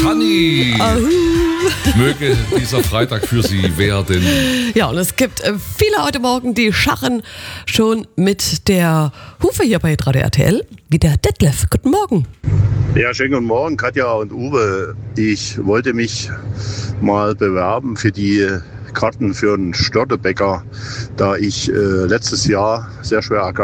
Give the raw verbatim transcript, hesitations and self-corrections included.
Fanny. Möge dieser Freitag für Sie werden. Ja, und es gibt äh, viele heute Morgen, die scharren schon mit der Hufe hier bei Radio R T L. Wie der Detlef. Guten Morgen. Ja, schönen guten Morgen, Katja und Uwe. Ich wollte mich mal bewerben für die Karten für einen Störtebäcker, da ich äh, letztes Jahr sehr schwer erkrankt